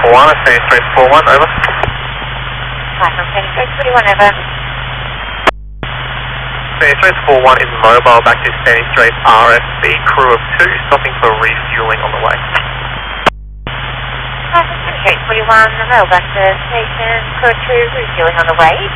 41, Standing Straight 41, over. Hi, from Standing Straight 41, over. Standing Straight 41 is mobile back to Standing Straight RFB, crew of 2, stopping for refueling on the way. Hi, from Standing Straight 41, the rail back to station, crew of 2, refueling on the way.